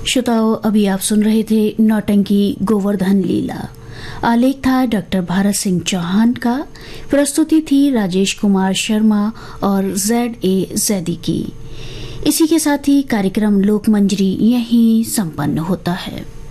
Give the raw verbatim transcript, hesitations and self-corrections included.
श्रोताओं, अभी आप सुन रहे थे नौटंकी गोवर्धन लीला। आलेख था डॉक्टर भारत सिंह चौहान का। प्रस्तुति थी राजेश कुमार शर्मा और जेड ए जैदी की। इसी के साथ ही कार्यक्रम लोकमंजरी यहीं संपन्न होता है।